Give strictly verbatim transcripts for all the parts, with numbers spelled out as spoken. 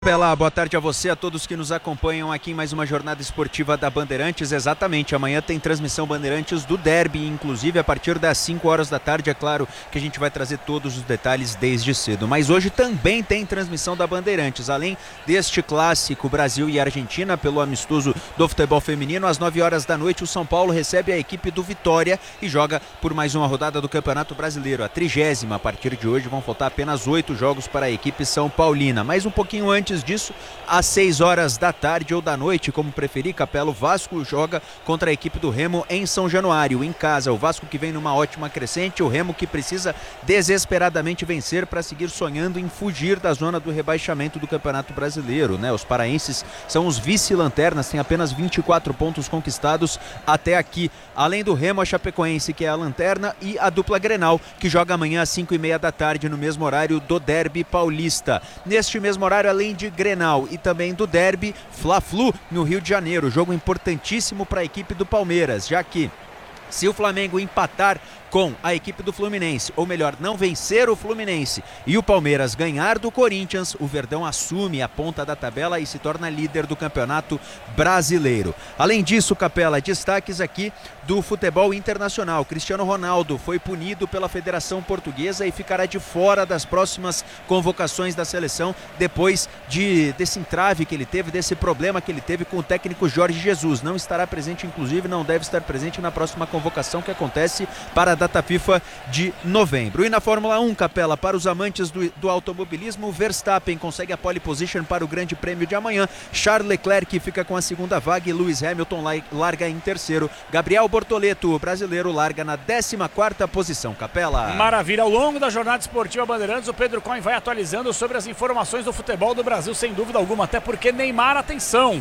Pela boa tarde a você, a todos que nos acompanham aqui em mais uma jornada esportiva da Bandeirantes. Exatamente, amanhã tem transmissão Bandeirantes do derby, inclusive a partir das cinco horas da tarde. É claro que a gente vai trazer todos os detalhes desde cedo, mas hoje também tem transmissão da Bandeirantes, além deste clássico Brasil e Argentina pelo amistoso do futebol feminino. Às nove horas da noite o São Paulo recebe a equipe do Vitória e joga por mais uma rodada do Campeonato Brasileiro, a trigésima. A partir de hoje vão faltar apenas oito jogos para a equipe São Paulina, mas um pouquinho antes Antes disso, às seis horas da tarde ou da noite, como preferir, Capela, o Vasco joga contra a equipe do Remo em São Januário, em casa. O Vasco que vem numa ótima crescente, o Remo que precisa desesperadamente vencer para seguir sonhando em fugir da zona do rebaixamento do Campeonato Brasileiro, né? Os paraenses são os vice-lanternas, têm apenas vinte e quatro pontos conquistados até aqui. Além do Remo, a Chapecoense, que é a lanterna, e a dupla Grenal, que joga amanhã às cinco e meia da tarde, no mesmo horário do derby paulista. Neste mesmo horário, além de de Grenal e também do derby, Fla-Flu no Rio de Janeiro, jogo importantíssimo para a equipe do Palmeiras, já que se o Flamengo empatar com a equipe do Fluminense, ou melhor, não vencer o Fluminense e o Palmeiras ganhar do Corinthians, o Verdão assume a ponta da tabela e se torna líder do Campeonato Brasileiro. Além disso, Capela, destaques aqui do futebol internacional. Cristiano Ronaldo foi punido pela Federação Portuguesa e ficará de fora das próximas convocações da seleção depois de, desse entrave que ele teve, desse problema que ele teve com o técnico Jorge Jesus. Não estará presente, inclusive, não deve estar presente na próxima convocação que acontece para a data FIFA de novembro. E na Fórmula um, Capela, para os amantes do, do automobilismo, Verstappen consegue a pole position para o grande prêmio de amanhã, Charles Leclerc fica com a segunda vaga e Lewis Hamilton larga em terceiro. Gabriel Bortoleto, o brasileiro, larga na décima quarta posição, Capela. Maravilha, ao longo da jornada esportiva Bandeirantes, o Pedro Cohen vai atualizando sobre as informações do futebol do Brasil, sem dúvida alguma, até porque Neymar, atenção,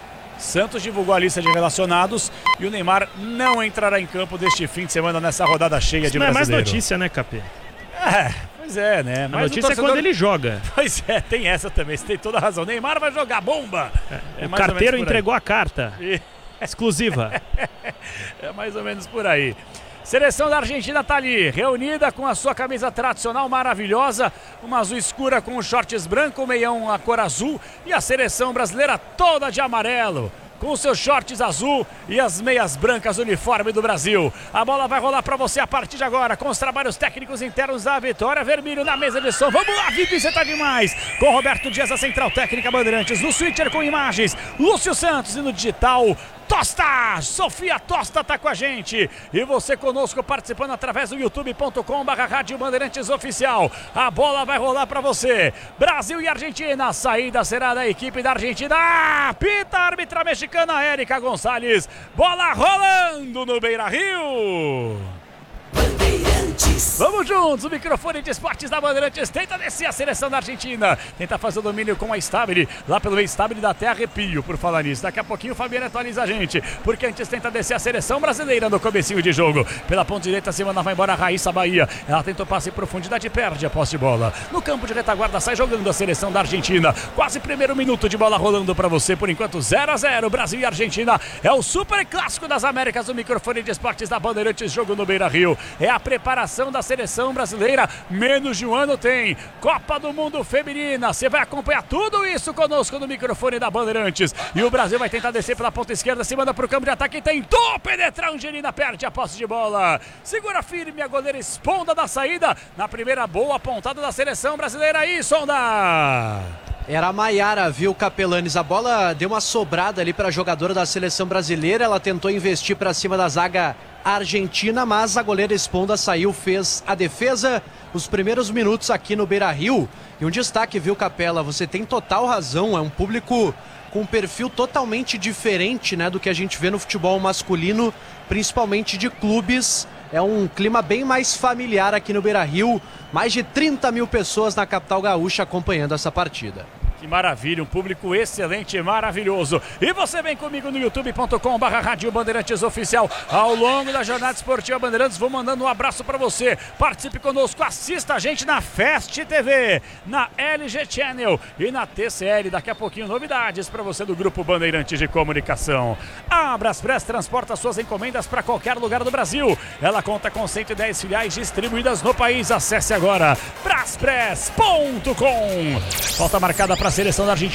Santos divulgou a lista de relacionados e o Neymar não entrará em campo deste fim de semana nessa rodada cheia Isso de não brasileiro. É mais notícia, né, Capê? É, pois é, né? A Mas notícia torcedor... é quando ele joga. Pois é, tem essa também, você tem toda a razão. Neymar vai jogar bomba. É, é o carteiro entregou a carta. E... exclusiva. É mais ou menos por aí. Seleção da Argentina tá ali, reunida com a sua camisa tradicional maravilhosa, uma azul escura com shorts branco, o meião a cor azul e a seleção brasileira toda de amarelo, com os seus shorts azul e as meias brancas, uniforme do Brasil. A bola vai rolar para você a partir de agora, com os trabalhos técnicos internos da Vitória. Vermelho na mesa de som. Vamos lá, Vivi, você tá demais. Com Roberto Dias, a Central Técnica Bandeirantes, no switcher com imagens, Lúcio Santos, e no digital, Tosta! Sofia Tosta tá com a gente. E você conosco participando através do youtube ponto com barra Rádio Bandeirantes Oficial. A bola vai rolar para você. Brasil e Argentina. A saída será da equipe da Argentina. Ah, pita a árbitra mexicana Érica Gonçalves. Bola rolando no Beira-Rio. Vamos juntos, o microfone de esportes da Bandeirantes tenta descer a seleção da Argentina, tenta fazer o domínio com a Stabile, lá pelo Stabile da até arrepio por falar nisso. Daqui a pouquinho o Fabiano atualiza a gente, porque antes tenta descer a seleção brasileira no comecinho de jogo. Pela ponta direita, Semana vai embora a Raíssa Bahia, ela tentou passe em profundidade e perde a posse de bola. No campo de retaguarda sai jogando a seleção da Argentina, quase primeiro minuto de bola rolando para você, por enquanto zero a zero, Brasil e Argentina. É o super clássico das Américas, o microfone de esportes da Bandeirantes, jogo no Beira-Rio. É a preparação da seleção brasileira, menos de um ano tem Copa do Mundo Feminina. Você vai acompanhar tudo isso conosco no microfone da Bandeirantes. E o Brasil vai tentar descer pela ponta esquerda, se manda pro campo de ataque, tentou penetrar, Angelina perde a posse de bola, segura firme a goleira Esponda da saída, na primeira boa pontada da seleção brasileira. Aí, Sonda! Era a Maiara, viu, Capelanes? A bola deu uma sobrada ali para a jogadora da seleção brasileira. Ela tentou investir para cima da zaga argentina, mas a goleira Esponda saiu, fez a defesa. Os primeiros minutos aqui no Beira-Rio. E um destaque, viu, Capela? Você tem total razão. É um público com um perfil totalmente diferente, né, do que a gente vê no futebol masculino, principalmente de clubes. É um clima bem mais familiar aqui no Beira-Rio. Mais de trinta mil pessoas na capital gaúcha acompanhando essa partida. Que maravilha, um público excelente e maravilhoso. E você vem comigo no youtube ponto com barra Rádio Bandeirantes Oficial. Ao longo da jornada esportiva Bandeirantes, vou mandando um abraço para você. Participe conosco, assista a gente na Fast T V, na L G Channel e na T C L. Daqui a pouquinho novidades para você do Grupo Bandeirantes de Comunicação. A Braspress transporta suas encomendas para qualquer lugar do Brasil. Ela conta com cento e dez filiais distribuídas no país. Acesse agora braspress ponto com. Volta marcada para para a seleção da Argentina.